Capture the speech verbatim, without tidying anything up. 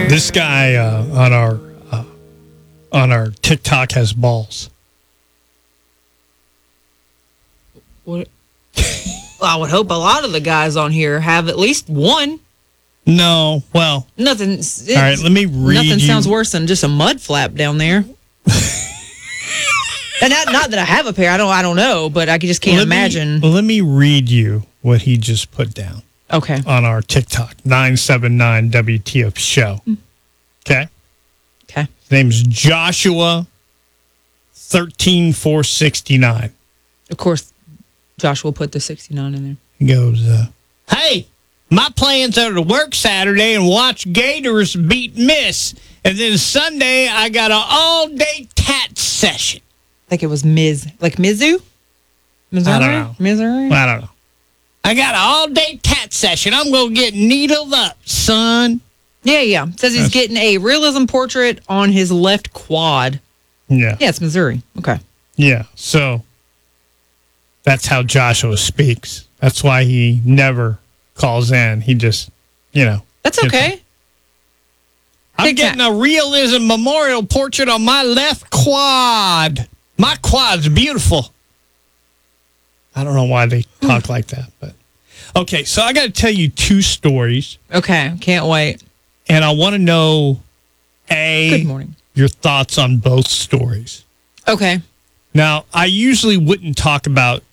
This guy uh, on our uh, on our TikTok has balls. What? Well, I would hope a lot of the guys on here have at least one. No, well, nothing. All right, let me read. Nothing you. sounds worse than just a mud flap down there. And not, not that I have a pair. I don't. I don't know, but I just can't let imagine. Me, let me read you what he just put down. Okay. On our TikTok nine seven nine W T F show. Okay. Okay. His name's Joshua thirteen four sixty nine. Of course, Joshua put the sixty-nine in there. He goes, uh, "Hey, my plans are to work Saturday and watch Gators beat Miss, and then Sunday I got an all day tat session." I think it was Miz, like Mizzou? Missouri? I don't know. Missouri? I don't know. I got an all day tat session. I'm going to get needled up, son. Yeah, yeah. It says he's That's- getting a realism portrait on his left quad. Yeah. Yeah, it's Missouri. Okay. Yeah. So that's how Joshua speaks. That's why he never calls in. He just, you know. That's okay. I'm getting a realism memorial portrait on my left quad. My quad's beautiful. I don't know why they talk like that, but okay. So I got to tell you two stories. Okay, can't wait. And I want to know, A, Good morning. your thoughts on both stories. Okay. Now, I usually wouldn't talk about